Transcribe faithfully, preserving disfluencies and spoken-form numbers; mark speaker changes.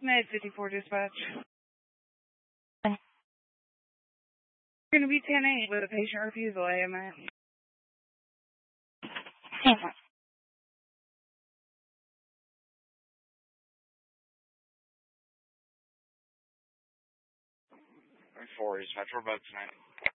Speaker 1: Med fifty-four dispatch. We're going to be ten eight with a patient refusal, A M A.
Speaker 2: Four dispatch, we're about tonight.